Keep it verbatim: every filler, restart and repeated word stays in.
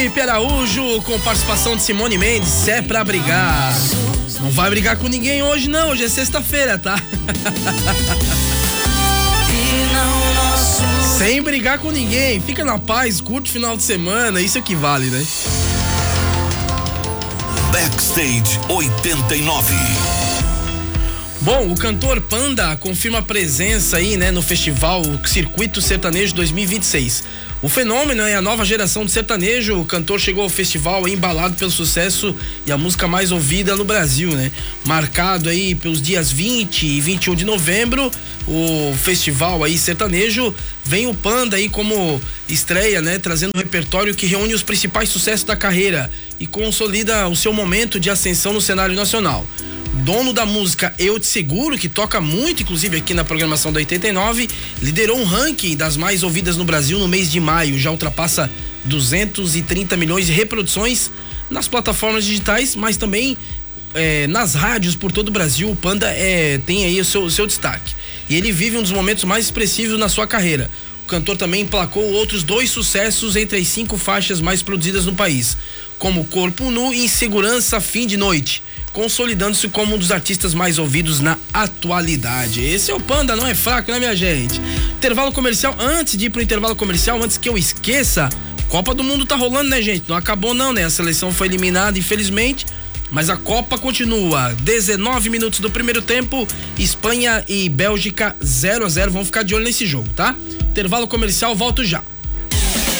Felipe Araújo com participação de Simone Mendes, é pra brigar. Não vai brigar com ninguém hoje não, hoje é sexta-feira, tá? Sem brigar com ninguém, fica na paz, curte o final de semana, isso é que vale, né? Backstage oitenta e nove. Bom, o cantor Panda confirma presença aí, né, no festival Circuito Sertanejo dois mil e vinte e seis. O fenômeno é a nova geração do sertanejo. O cantor chegou ao festival aí embalado pelo sucesso e a música mais ouvida no Brasil, né? Marcado aí pelos dias vinte e vinte e um de novembro, o festival aí sertanejo, vem o Panda aí como estreia, né? Trazendo um repertório que reúne os principais sucessos da carreira e consolida o seu momento de ascensão no cenário nacional. Dono da música Eu Te Seguro, que toca muito, inclusive aqui na programação da oitenta e nove, liderou um ranking das mais ouvidas no Brasil no mês de maio, já ultrapassa duzentos e trinta milhões de reproduções nas plataformas digitais, mas também é, nas rádios por todo o Brasil. O Panda é, tem aí o seu, o seu destaque, e ele vive um dos momentos mais expressivos na sua carreira. O cantor também emplacou outros dois sucessos entre as cinco faixas mais produzidas no país, como Corpo Nu e Insegurança Fim de Noite, consolidando-se como um dos artistas mais ouvidos na atualidade. Esse é o Panda, não é fraco, né, minha gente? Intervalo comercial. Antes de ir pro intervalo comercial, antes que eu esqueça, Copa do Mundo tá rolando, né, gente? Não acabou não, né? A seleção foi eliminada, infelizmente, mas a Copa continua. dezenove minutos do primeiro tempo, Espanha e Bélgica zero a zero. Vamos ficar de olho nesse jogo, tá? Intervalo comercial, volto já.